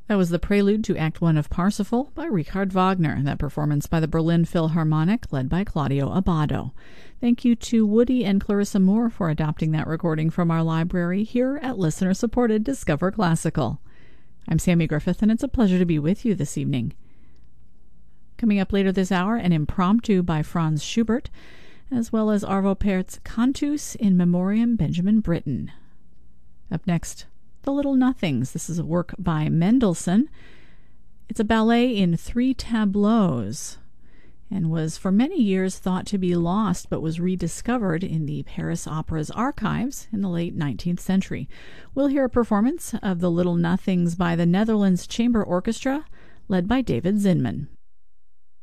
That was the prelude to Act One of Parsifal by Richard Wagner, that performance by the Berlin Philharmonic, led by Claudio Abbado. Thank you to Woody and Clarissa Moore for adopting that recording from our library here at listener-supported Discover Classical. I'm Sammy Griffith, and it's a pleasure to be with you this evening. Coming up later this hour, an impromptu by Franz Schubert, as well as Arvo Pärt's Cantus in Memoriam Benjamin Britten. Up next, The Little Nothings. This is a work by Mendelssohn. It's a ballet in 3 tableaus and was for many years thought to be lost, but was rediscovered in the Paris Opera's archives in the late 19th century. We'll hear a performance of The Little Nothings by the Netherlands Chamber Orchestra, led by David Zinman.